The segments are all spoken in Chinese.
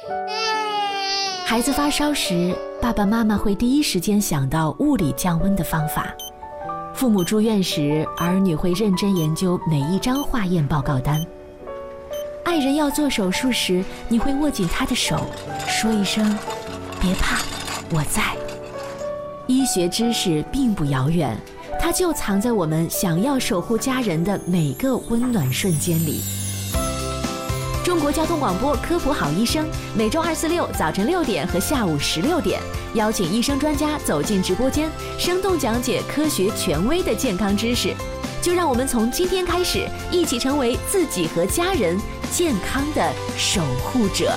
孩子发烧时，爸爸妈妈会第一时间想到物理降温的方法。父母住院时，儿女会认真研究每一张化验报告单。爱人要做手术时，你会握紧他的手，说一声“别怕，我在”。医学知识并不遥远，它就藏在我们想要守护家人的每个温暖瞬间里。中国交通广播科普好医生，每周2、4、6早晨6点和下午16点，邀请医生专家走进直播间，生动讲解科学权威的健康知识。就让我们从今天开始，一起成为自己和家人健康的守护者。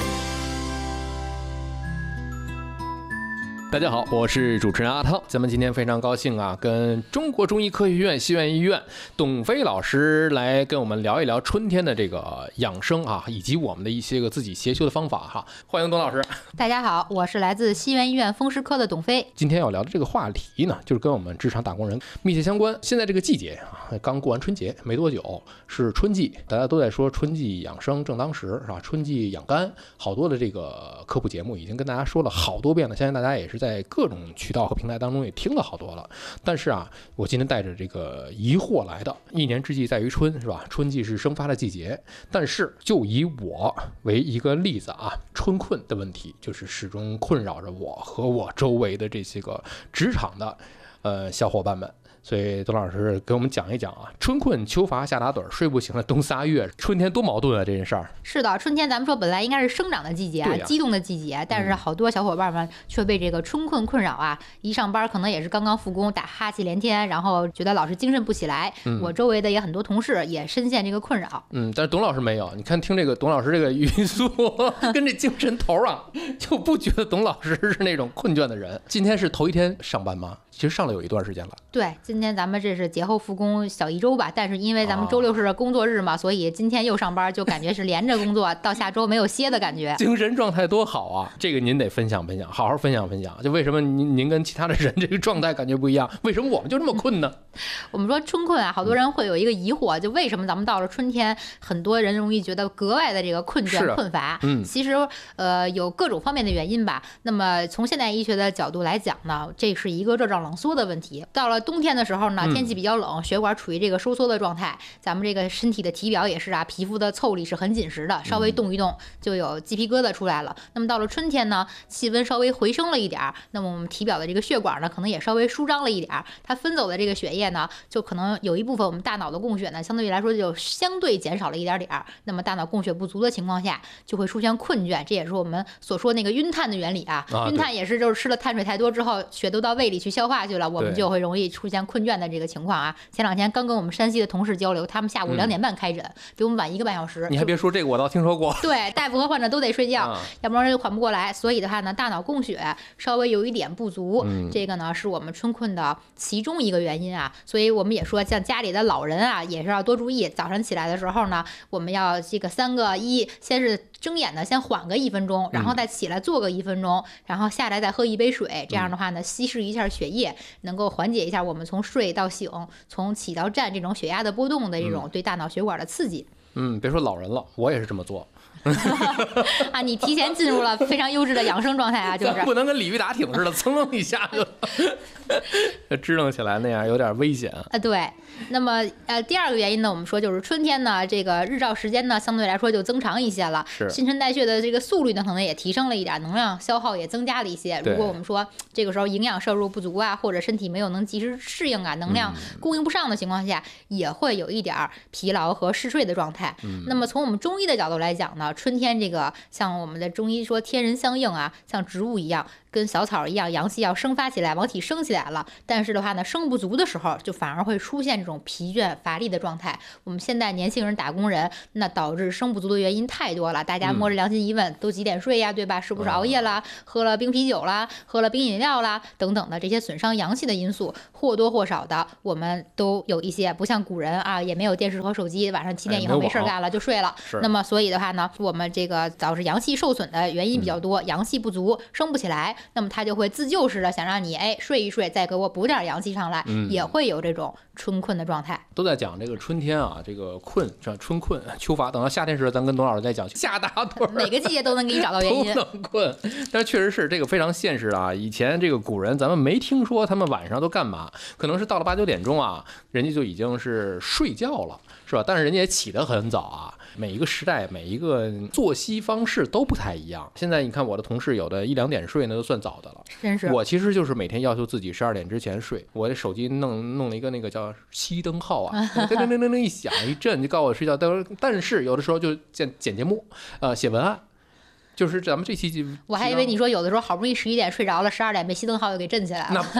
大家好，我是主持人阿涛。咱们今天非常高兴啊，跟中国中医科学院西苑医院董飞老师来跟我们聊一聊春天的这个养生啊，以及我们的一些个自己邪修的方法哈。欢迎董老师。 大家好，我是来自西苑医院风湿科的董飞。 今天要聊的这个话题呢，就是跟我们职场打工人密切相关。现在这个季节啊，刚过完春节没多久，是春季，大家都在说春季养生正当时，是吧？春季养肝，好多的这个科普节目已经跟大家说了好多遍了，相信大家也是在各种渠道和平台当中也听了好多了。但是啊，我今天带着这个疑惑来的，一年之计在于春，是吧？春季是生发的季节，但是就以我为一个例子啊，春困的问题就是始终困扰着我和我周围的这些个职场的小伙伴们。所以董老师给我们讲一讲啊，春困秋乏夏打盹，睡不醒的冬仨月，春天多矛盾啊这件事儿。 是的，春天咱们说本来应该是生长的季节啊，激动的季节，但是好多小伙伴们却被这个春困困扰啊，一上班可能也是刚刚复工，打哈气连天，然后觉得老是精神不起来。我周围的也很多同事也深陷这个困扰。但是董老师没有，你看听这个董老师这个语速跟这精神头啊，就不觉得董老师是那种困倦的人。今天是头一天上班吗？其实上了有一段时间了。 对，今天咱们这是节后复工小一周吧，但是因为咱们周六是工作日嘛，所以今天又上班，就感觉是连着工作到下周没有歇的感觉。 精神状态多好啊！这个您得分享分享，好好分享分享。就为什么您跟其他的人这个状态感觉不一样？为什么我们就这么困呢？ 我们说春困啊，好多人会有一个疑惑，就为什么咱们到了春天，很多人容易觉得格外的这个困倦困乏？其实有各种方面的原因吧。那么从现代医学的角度来讲呢，这是一个热胀冷缩的问题。到了冬天的时候呢，天气比较冷，血管处于这个收缩的状态，咱们这个身体的体表也是啊，皮肤的腠理是很紧实的，稍微动一动就有鸡皮疙瘩出来了。那么到了春天呢，气温稍微回升了一点，那么我们体表的这个血管呢，可能也稍微舒张了一点，它分走的这个血液呢，就可能有一部分我们大脑的供血呢，相对来说就相对减少了一点点。那么大脑供血不足的情况下，就会出现困倦，这也是我们所说那个晕碳的原理啊。晕碳也是就是吃了碳水太多之后，血都到胃里去消化去了，我们就会容易出现困倦的这个情况啊。前两天刚跟我们山西的同事交流，他们下午2点半开诊，比我们晚1个半小时。 你还别说这个，我倒听说过。 对，大夫和患者都得睡觉，要不然就缓不过来。所以的话呢，大脑供血稍微有一点不足，这个呢是我们春困的其中一个原因啊。所以我们也说，像家里的老人啊，也是要多注意，早上起来的时候呢，我们要这个3个1，先是睁眼呢，先缓个1分钟，然后再起来做个1分钟，然后下来再喝1杯水，这样的话呢，稀释一下血液，能够缓解一下我们从睡到醒，从起到站这种血压的波动的这种对大脑血管的刺激。 别说老人了，我也是这么做。 啊，你提前进入了非常优质的养生状态啊，就是不能跟李玉打挺似的，噌一下就支棱起来，那样有点危险啊。对，那么第二个原因呢，我们说就是春天呢，这个日照时间呢相对来说就增长一些了，新陈代谢的这个速率呢可能也提升了一点，能量消耗也增加了一些。如果我们说这个时候营养摄入不足啊，或者身体没有能及时适应啊，能量供应不上的情况下，也会有一点疲劳和嗜睡的状态。那么从我们中医的角度来讲呢，春天这个像我们的中医说天人相应啊，像植物一样，跟小草一样，阳气要生发起来，往体升起来了。但是的话呢，升不足的时候，就反而会出现这种疲倦乏力的状态。我们现在年轻人打工人，那导致升不足的原因太多了。大家摸着良心一问，都几点睡呀？对吧？是不是熬夜啦？喝了冰啤酒啦？喝了冰饮料啦？等等的这些损伤阳气的因素，或多或少的，我们都有一些。不像古人啊，也没有电视和手机，晚上7点以后没事干了就睡了。那么所以的话呢，我们这个导致阳气受损的原因比较多，阳气不足，升不起来，那么他就会自救式的想让你睡一睡， 睡，再给我补点阳气上来，也会有这种春困的状态。 都在讲这个春天啊，这个困，春困、秋乏，等到夏天时，咱跟董老师再讲夏大腿， 哪个季节都能给你找到原因， 都能困。但是确实是这个非常现实啊。以前这个古人，咱们没听说他们晚上都干嘛，可能是到了8、9点钟啊，人家就已经是睡觉了，是吧？但是人家也起得很早啊。每一个时代，每一个作息方式都不太一样。现在你看我的同事，有的1、2点睡那都算早的了。 真是。 我其实就是每天要求自己12点之前睡。我的手机弄了一个那个叫熄灯号啊，噔噔噔噔一响一震就告诉我睡觉。但是有的时候就剪节目，写文案。就是咱们这期我还以为你说有的时候好不容易11点睡着了，12点被熄灯号又给震起来了。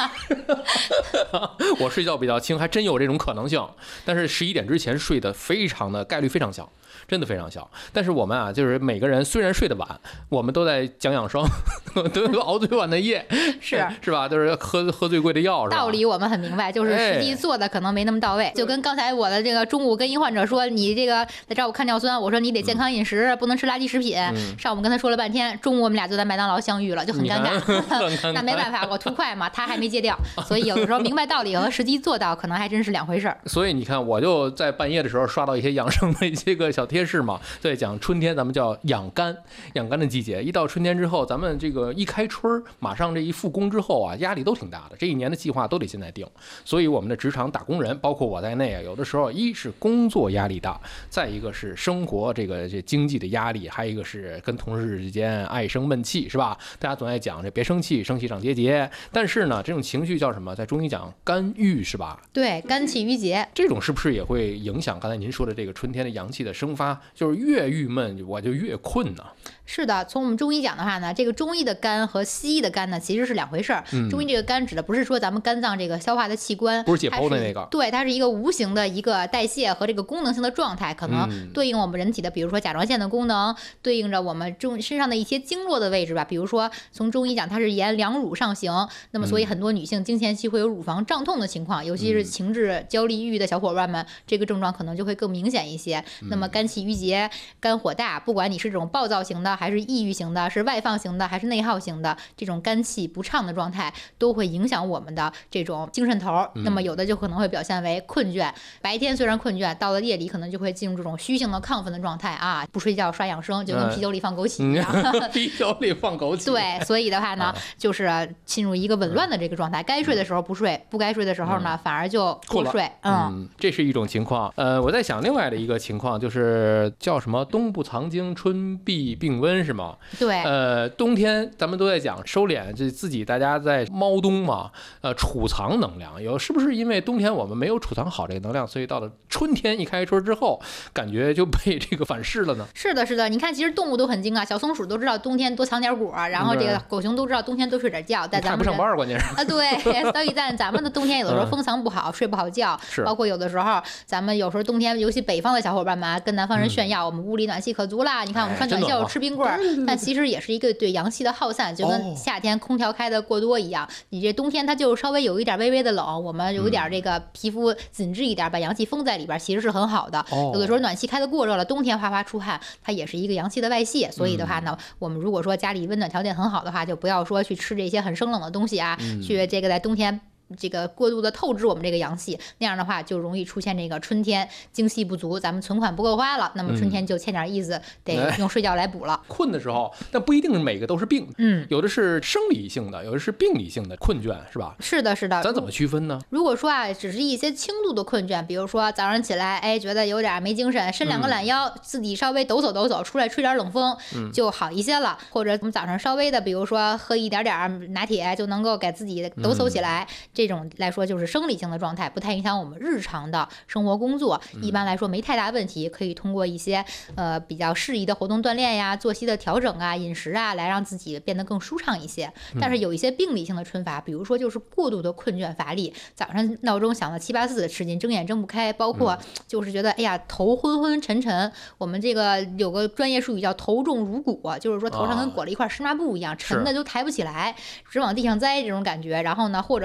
我睡觉比较轻，还真有这种可能性。但是11点之前睡的概率非常小，真的非常小。但是我们啊，就是每个人虽然睡得晚，我们都在讲养生，都熬最晚的夜，是吧？都是喝最贵的药，是吧？ 道理我们很明白，就是实际做的可能没那么到位。就跟刚才我的这个中午跟一患者说，你这个来找我看尿酸，我说你得健康饮食，不能吃垃圾食品。上午跟他说了半天，中午我们俩就在麦当劳相遇了，就很尴尬。那没办法，我图快嘛，他还没戒掉，所以有的时候明白道理和实际做到可能还真是两回事儿。 所以你看，我就在半夜的时候刷到一些养生的一些个小贴士嘛，在讲春天咱们叫养肝的季节。一到春天之后，咱们这个一开春，马上这一复工之后啊，压力都挺大的，这一年的计划都得现在定。所以我们的职场打工人，包括我在内啊，有的时候一是工作压力大，再一个是生活这经济的压力，还有一个是跟同事之间爱生闷气，是吧？大家总爱讲这别生气，生气长结节。但是呢，这种情绪叫什么？在中医讲肝郁，是吧？ 对，肝气郁结， 这种是不是也会影响刚才您说的这个春天的阳气的生发？就是越郁闷，我就越困呢。 是的，从我们中医讲的话呢，这个中医的肝和西医的肝呢其实是两回事儿。中医这个肝指的不是说咱们肝脏这个消化的器官， 不是解剖的那个， 对，它是一个无形的一个代谢和这个功能性的状态，可能对应我们人体的，比如说甲状腺的功能，对应着我们身上的一些经络的位置吧。比如说从中医讲，它是沿两乳上行，那么所以很多女性经前期会有乳房胀痛的情况，尤其是情志焦虑抑郁的小伙伴们，这个症状可能就会更明显一些。那么肝气郁结、肝火大，不管你是这种暴躁型的，还是抑郁型的，是外放型的，还是内耗型的，这种肝气不畅的状态都会影响我们的这种精神头。那么有的就可能会表现为困倦，白天虽然困倦，到了夜里可能就会进入这种虚性的亢奋的状态啊，不睡觉刷养生，就跟啤酒里放枸杞一样。 啤酒里放枸杞。 对，所以的话呢，就是进入一个紊乱的这个状态，该睡的时候不睡，不该睡的时候呢，反而就多睡。 这是一种情况。我在想另外的一个情况，就是叫什么冬不藏精，春必病温，是吗？ 对。 冬天咱们都在讲收敛，这自己大家在猫冬嘛，储藏能量，是不是因为冬天我们没有储藏好这个能量，所以到了春天一开春之后，感觉就被这个反噬了呢？ 是的，是的。你看，其实动物都很精啊，小松鼠都知道冬天多藏点果，然后这个狗熊都知道冬天多睡点觉。但咱们不上班，关键是啊，对，所以咱们的冬天有的时候封藏不好，睡不好觉，包括有的时候咱们有时候冬天，尤其北方的小伙伴们跟南方人炫耀，我们屋里暖气可足啦。你看我们穿短袖吃冰棍儿，但其实也是一个对阳气的耗散，就跟夏天空调开的过多一样。你这冬天它就稍微有一点微微的冷，我们有一点这个皮肤紧致一点，把阳气封在里边，其实是很好的。有的时候暖气开的过热了，冬天哗哗出汗，它也是一个阳气的外泄。所以的话呢，我们如果说家里温暖条件很好的话，就不要说去吃这些很生冷的东西啊，去这个在冬天这个过度的透支我们这个阳气，那样的话就容易出现这个春天精气不足，咱们存款不够花了，那么春天就欠点意思，得用睡觉来补了。 困的时候，但不一定每个都是病，有的是生理性的，有的是病理性的困倦，是吧？ 是的，是的。 咱怎么区分呢？ 如果说啊，只是一些轻度的困倦，比如说早上起来，觉得有点没精神，伸两个懒腰，自己稍微抖擞，出来吹点冷风，就好一些了。或者我们早上稍微的，比如说喝一点拿铁，就能够给自己抖擞起来。这种来说就是生理性的状态，不太影响我们日常的生活工作，一般来说没太大问题，可以通过一些比较适宜的活动锻炼呀、作息的调整啊、饮食啊，来让自己变得更舒畅一些。但是有一些病理性的春乏，比如说就是过度的困倦乏力，早上闹钟响了7、8次，使劲睁眼睁不开，包括就是觉得头昏昏沉沉，我们这个有个专业术语叫头重如裹，就是说头上跟裹了一块湿抹布一样，沉的就抬不起来，直往地上栽这种感觉。然后呢，或者比如说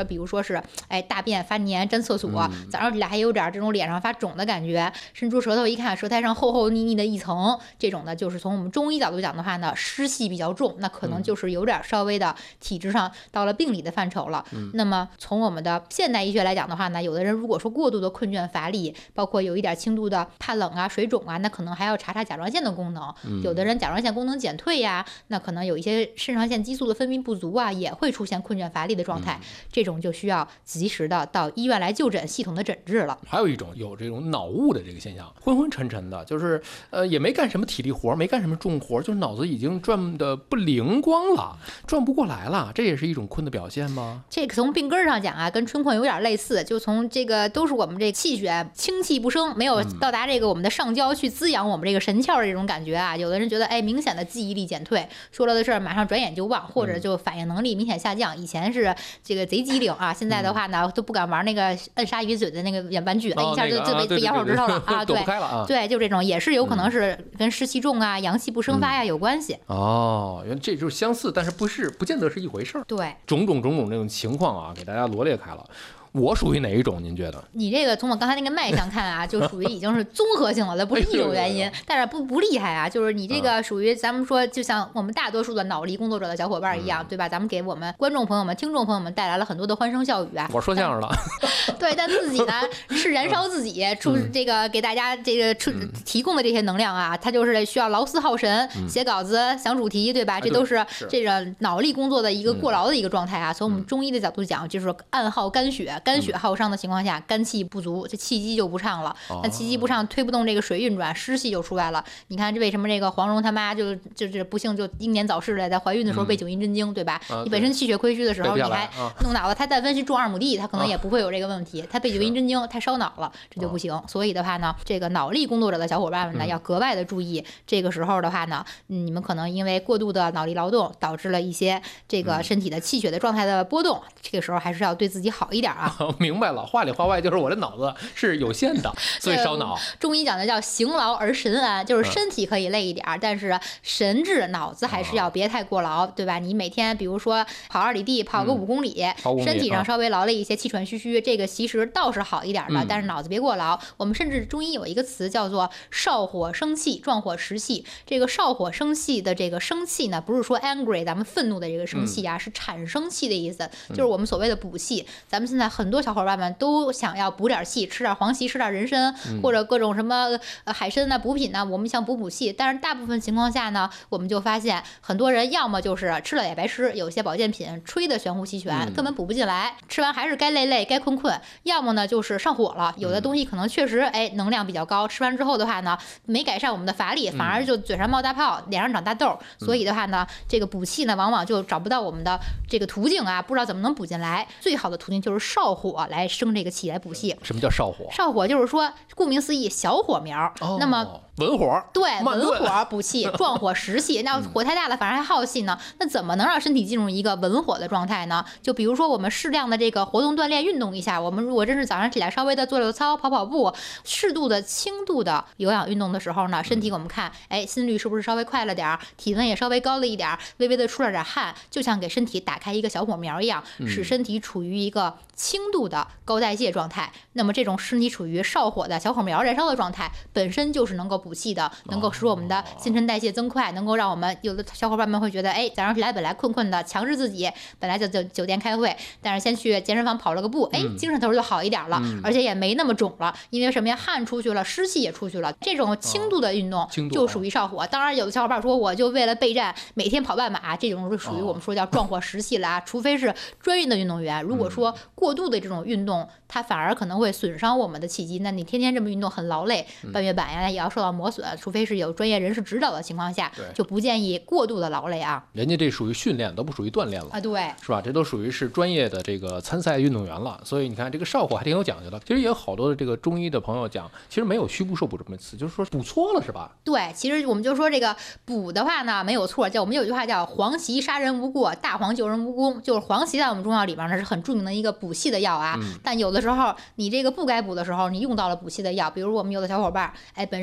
是大便发黏沾厕所，早上起来还有点这种脸上发肿的感觉，伸出舌头一看舌苔上厚厚腻腻的一层，这种的就是从我们中医角度讲的话呢，湿气比较重，那可能就是有点稍微的体质上到了病理的范畴了。那么从我们的现代医学来讲的话呢，有的人如果说过度的困倦乏力，包括有一点轻度的怕冷啊水肿啊，那可能还要查查甲状腺的功能。有的人甲状腺功能减退呀，那可能有一些肾上腺激素的分泌不足啊，也会出现困倦乏力的状态，这种就需要及时的到医院来就诊，系统的诊治了。 还有一种有这种脑雾的这个现象，昏昏沉沉的，就是也没干什么体力活，没干什么重活，就是脑子已经转的不灵光了，转不过来了，这也是一种困的表现吗？ 这个从病根上讲啊，跟春困有点类似，就从这个都是我们这气血清气不生，没有到达这个我们的上焦去滋养我们这个神窍的这种感觉啊。有的人觉得明显的记忆力减退，说了的事儿马上转眼就忘，或者就反应能力明显下降。以前是这个贼机灵啊，现在的话呢都不敢玩那个摁鲨鱼嘴的那个演玩具，一下就被咬手指头了啊， 躲不开了啊。 对，就这种也是有可能是跟湿气重啊、阳气不生发呀有关系。 原来这就是相似，但是不见得是一回事儿。 对， 种种这种情况啊，给大家罗列开了。我属于哪一种？您觉得？ 你这个从我刚才那个脉象看啊，就属于已经是综合性了，它不是一种原因，但是不厉害啊。就是你这个属于咱们说，就像我们大多数的脑力工作者的小伙伴一样，对吧？咱们给我们观众朋友们、听众朋友们带来了很多的欢声笑语啊。 我说相声了， 对，但自己呢是燃烧自己出这个给大家这个提供的这些能量啊，他就是需要劳思耗神，写稿子、想主题，对吧？这都是这个脑力工作的一个过劳的一个状态啊。从我们中医的角度讲，就是暗耗肝血。肝血耗伤的情况下，肝气不足，这气机就不畅了。那气机不畅，推不动这个水运转，湿气就出来了。你看这为什么这个黄蓉他妈就是不幸就英年早逝了，在怀孕的时候被9阴真经，对吧？你本身气血亏虚的时候，你还弄脑子，他但凡是种2亩地，他可能也不会有这个问题。他被9阴真经太烧脑了，这就不行。所以的话呢，这个脑力工作者的小伙伴们呢，要格外的注意。这个时候的话呢，你们可能因为过度的脑力劳动，导致了一些这个身体的气血的状态的波动。这个时候还是要对自己好一点啊。 明白了，话里话外就是我的脑子是有限的，所以烧脑。 中医讲的叫行劳而神安，就是身体可以累一点，但是神志脑子还是要别太过劳，对吧？你每天比如说跑2里地，跑个5公里，身体上稍微劳累一些，气喘吁吁，这个其实倒是好一点的，但是脑子别过劳。我们甚至中医有一个词叫做少火生气，壮火食气。这个少火生气的这个生气呢，不是说 angry 咱们愤怒的这个生气啊，是产生气的意思，就是我们所谓的补气。咱们现在很多小伙伴们都想要补点气，吃点黄芪，吃点人参，或者各种什么海参啊、补品呢，我们想补气。但是大部分情况下呢，我们就发现很多人要么就是吃了也白吃，有些保健品吹的玄乎其全，根本补不进来，吃完还是该累该困，要么呢就是上火了，有的东西可能确实能量比较高，吃完之后的话呢，没改善我们的乏力，反而就嘴上冒大泡，脸上长大痘，所以的话呢，这个补气呢往往就找不到我们的这个途径啊，不知道怎么能补进来。最好的途径就是少火来生这个气来补气。 什么叫少火？ 少火就是说，顾名思义，小火苗。那么文火， 对，文火补气，壮火食气。那火太大了，反而还耗气呢。那怎么能让身体进入一个文火的状态呢？就比如说，我们适量的这个活动锻炼运动一下。我们如果真是早上起来稍微的做操、跑步，适度的轻度的有氧运动的时候呢，身体我们看，心率是不是稍微快了点，体温也稍微高了一点，微微的出了点汗，就像给身体打开一个小火苗一样，使身体处于一个轻度的高代谢状态。那么这种身体处于少火的小火苗燃烧的状态，本身就是能够补气的，能够使我们的新陈代谢增快，能够让我们有的小伙伴们会觉得，早上起来本来困的，强制自己本来就酒店开会，但是先去健身房跑了个步，精神头就好一点了，而且也没那么肿了，因为什么呀？汗出去了，湿气也出去了。这种轻度的运动就属于少火。当然，有的小伙伴说，我就为了备战，每天跑半马，这种是属于我们说叫壮火食气了啊。除非是专业的运动员，如果说过度的这种运动，它反而可能会损伤我们的气机。那你天天这么运动很劳累，半月板呀也要受到磨损。除非是有专业人士指导的情况下，就不建议过度的劳累啊。 人家这属于训练，都不属于锻炼了啊， 对， 是吧？这都属于是专业的这个参赛运动员了。所以你看，这个少火还挺有讲究的。其实也有好多的这个中医的朋友讲，其实没有虚不受补这么一词，就是说补错了，是吧？ 对，其实我们就说这个补的话呢，没有错。叫我们有句话叫黄芪杀人无过，大黄救人无功。就是黄芪在我们中药里边呢是很著名的一个补气的药啊。但有的时候你这个不该补的时候，你用到了补气的药，比如我们有的小伙伴本身就已经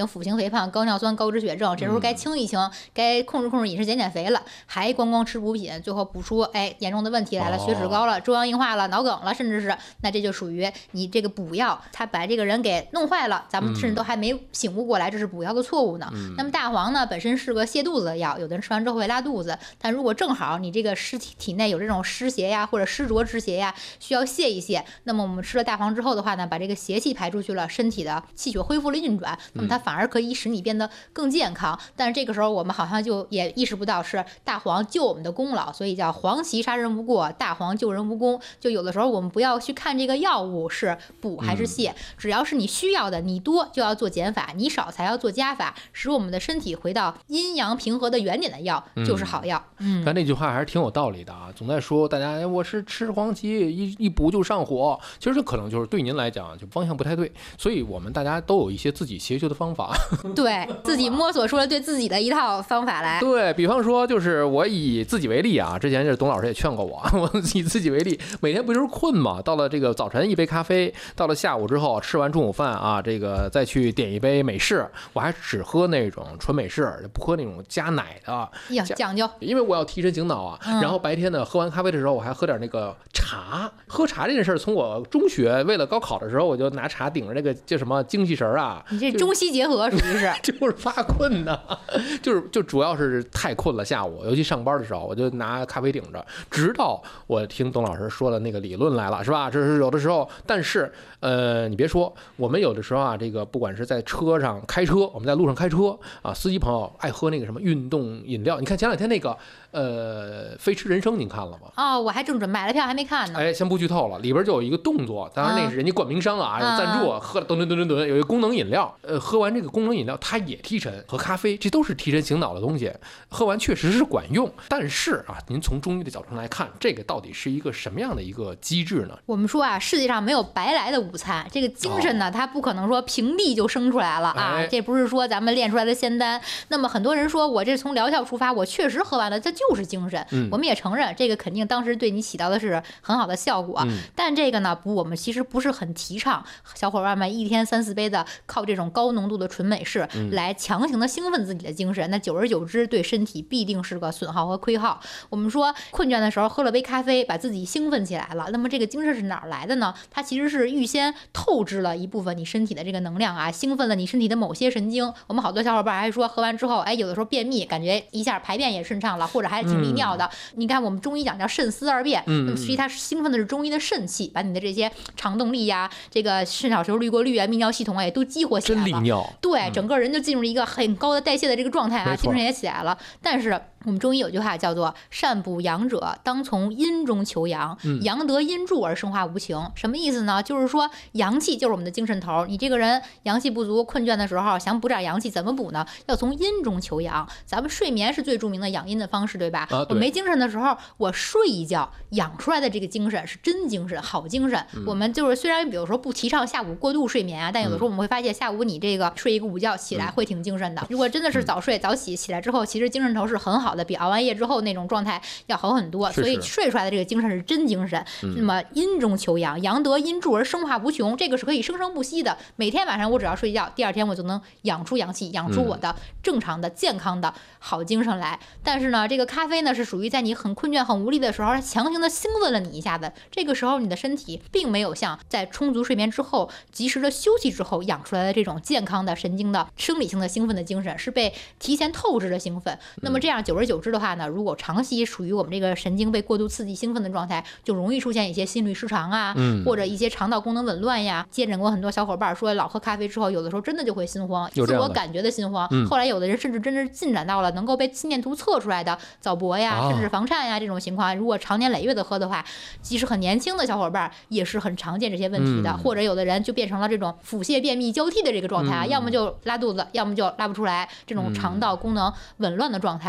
经腹型肥胖、高尿酸、高脂血症，这时候该清一清，该控制饮食、减肥了，还光吃补品，最后补出严重的问题来了，血脂高了，中央硬化了，脑梗了，甚至是那这就属于你这个补药，它把这个人给弄坏了，咱们甚至都还没醒悟过来，这是补药的错误呢。那么大黄呢，本身是个泻肚子的药，有的人吃完之后会拉肚子，但如果正好你这个体内有这种湿邪呀，或者湿浊之邪呀，需要泻一泻，那么我们吃了大黄之后的话呢，把这个邪气排出去了，身体的气血恢复了运转，那么它反而可以使你变得更健康。但是这个时候我们好像就也意识不到是大黄救我们的功劳，所以叫黄芪杀人无过，大黄救人无功。就有的时候我们不要去看这个药物是补还是泻，只要是你需要的，你多就要做减法，你少才要做加法，使我们的身体回到阴阳平和的原点的药就是好药。 但那句话还是挺有道理的啊，总在说大家我是吃黄芪一补就上火，其实这可能就是对您来讲就方向不太对，所以我们大家都有一些自己邪修的方法， 对自己摸索出了对自己的一套方法来。 对，比方说就是我以自己为例啊，之前就是董老师也劝过我，我以自己为例，每天不就是困嘛，到了这个早晨一杯咖啡，到了下午之后吃完中午饭啊，这个再去点一杯美式，我还只喝那种纯美式，不喝那种加奶的， 讲究， 因为我要提神醒脑啊。然后白天呢，喝完咖啡的时候，我还喝点那个茶。喝茶这件事儿，从我中学为了高考的时候，我就拿茶顶着这个叫什么精气神啊。 你这中西结合属于是， 就是发困呢，就主要是太困了，下午尤其上班的时候，我就拿咖啡顶着，直到我听董老师说的那个理论来了，是吧？这是有的时候，但是你别说，我们有的时候啊，这个不管是在车上开车，我们在路上开车啊，司机朋友爱喝那个什么运动饮料，你看前两天那个飞驰人生您看了吗？ 哦，我还正准买了票还没看呢。 先不剧透了，里边就有一个动作，当然那是人家冠名商啊，有赞助，喝了吨，有一个功能饮料，喝完这个功能饮料它也提神，和咖啡这都是提神醒脑的东西，喝完确实是管用。但是啊，您从中医的角度来看，这个到底是一个什么样的一个机制呢？ 我们说啊，世界上没有白来的午餐，这个精神呢，它不可能说平地就生出来了啊，这不是说咱们练出来的仙丹。那么很多人说我这从疗效出发，我确实喝完了，它就是精神。我们也承认这个肯定当时对你起到的是很好的效果，但这个呢我们其实不是很提倡小伙伴们一天3、4杯的靠这种高浓度的纯美式来强行的兴奋自己的精神，那久而久之对身体必定是个损耗和亏耗。我们说困倦的时候喝了杯咖啡，把自己兴奋起来了，那么这个精神是哪儿来的呢？它其实是预先透支了一部分你身体的这个能量啊，兴奋了你身体的某些神经。我们好多小伙伴还说喝完之后，有的时候便秘，感觉一下排便也顺畅了，或者还挺利尿的。你看我们中医讲叫肾思二便，那么实际它兴奋的是中医的肾气，把你的这些肠动力呀、这个肾小球滤过率啊、泌尿系统啊也都激活起来了。 真利尿。 对，整个人就进入了一个很高的代谢的这个状态啊，精神也起来了。但是我们中医有句话叫做善补阳者当从阴中求阳，阳得阴助而生化无情。什么意思呢？就是说阳气就是我们的精神头，你这个人阳气不足困倦的时候想补点阳气，怎么补呢？要从阴中求阳。咱们睡眠是最著名的养阴的方式，对吧？我没精神的时候我睡一觉养出来的这个精神是真精神，好精神。我们就是虽然比如说不提倡下午过度睡眠啊，但有的时候我们会发现下午你这个睡一个午觉起来会挺精神的。如果真的是早睡早起，起来之后其实精神头是很好的，比熬完夜之后那种状态要好很多，所以睡出来的这个精神是真精神。那么阴中求阳，阳得阴助而生化无穷，这个是可以生生不息的。每天晚上我只要睡觉，第二天我就能养出阳气，养出我的正常的健康的好精神来。但是呢，这个咖啡呢是属于在你很困倦很无力的时候，它强行的兴奋了你一下子，这个时候你的身体并没有像在充足睡眠之后及时的休息之后养出来的这种健康的神经的生理性的兴奋的精神，是被提前透支的兴奋。那么这样久而久之的话呢，如果长期属于我们这个神经被过度刺激兴奋的状态，就容易出现一些心律失常啊，或者一些肠道功能紊乱呀。见证过很多小伙伴说老喝咖啡之后有的时候真的就会心慌，自我感觉的心慌。后来有的人甚至真的进展到了能够被心电图测出来的早搏呀，甚至房颤呀这种情况。如果常年累月的喝的话，即使很年轻的小伙伴也是很常见这些问题的。或者有的人就变成了这种腹泻便秘交替的这个状态啊，要么就拉肚子，要么就拉不出来，这种肠道功能紊乱的状态。所以我们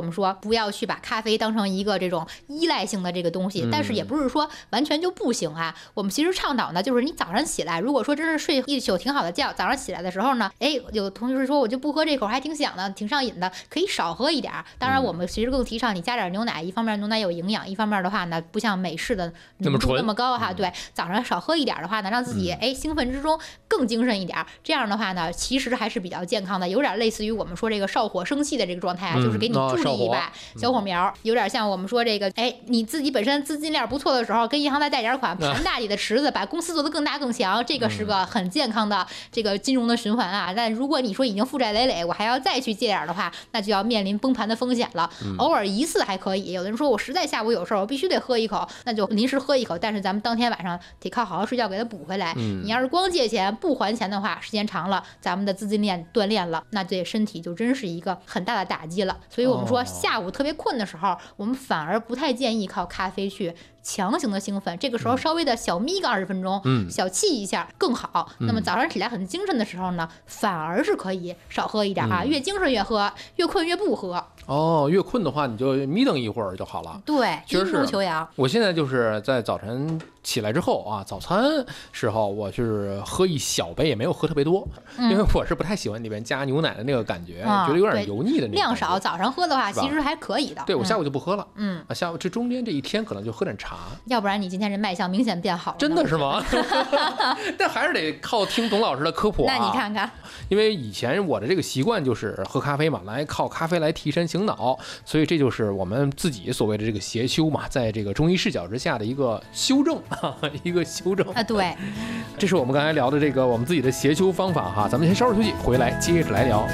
们说不要去把咖啡当成一个这种依赖性的这个东西，但是也不是说完全就不行啊。我们其实倡导呢，就是你早上起来，如果说真是睡一宿挺好的觉，早上起来的时候呢，有同学说我就不喝这口，还挺响的，挺上瘾的，可以少喝一点。当然，我们其实更提倡你加点牛奶，一方面牛奶有营养，一方面的话呢，不像美式的浓度那么高哈。对，早上少喝一点的话呢，让自己兴奋之中更精神一点。这样的话呢，其实还是比较健康的，有点类似于我们说这个少火生气的这个状态啊，就是给你助力一把小火苗，有点像我们说这个，你自己本身资金链不错的时候，跟银行再贷点款，盘大你的池子，把公司做得更大更强，这个是个很健康的这个金融的循环啊。但如果你说已经负债累累，我还要再去借点的话，那就要面临崩盘的风险了。偶尔一次还可以，有的人说我实在下午有事儿，我必须得喝一口，那就临时喝一口，但是咱们当天晚上得靠好好睡觉给它补回来。你要是光借钱不还钱的话，时间长了，咱们的资金链断裂了，那对身体就真是一个很大的打击了。所以我们说下午特别困的时候，我们反而不太建议靠咖啡去强行的兴奋，这个时候稍微的小眯个20分钟，小憩一下更好。那么早上起来很精神的时候呢，反而是可以少喝一点啊，越精神越喝，越困越不喝。 越困的话你就眯瞪一会儿就好了。 对， 阴如求阳。 我现在就是在早晨起来之后啊，早餐时候我是喝一小杯，也没有喝特别多，因为我是不太喜欢里边加牛奶的那个感觉，觉得有点油腻的那种。 量少，早上喝的话其实还可以的。 对，我下午就不喝了。下午这中间这一天可能就喝点茶。 要不然你今天这脉象明显变好了。 真的是吗？但还是得靠听董老师的科普啊。 那你看看， 因为以前我的这个习惯就是喝咖啡嘛，来靠咖啡来提神醒脑，所以这就是我们自己所谓的这个邪修嘛，在这个中医视角之下的一个修正，一个修正啊。对， 这是我们刚才聊的这个我们自己的邪修方法哈。咱们先稍事休息，回来接着来聊。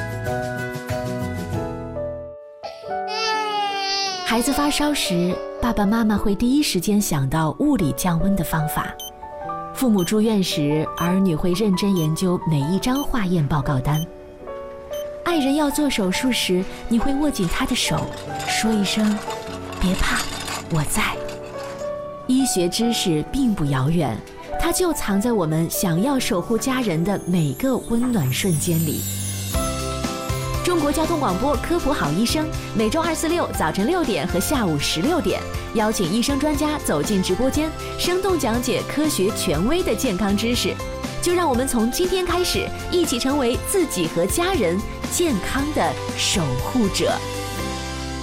孩子发烧时，爸爸妈妈会第一时间想到物理降温的方法。父母住院时，儿女会认真研究每一张化验报告单。爱人要做手术时，你会握紧他的手，说一声别怕，我在。医学知识并不遥远，它就藏在我们想要守护家人的每个温暖瞬间里。中国交通广播科普好医生，每周2、4、6早晨6点和下午16点，邀请医生专家走进直播间，生动讲解科学权威的健康知识。就让我们从今天开始，一起成为自己和家人健康的守护者。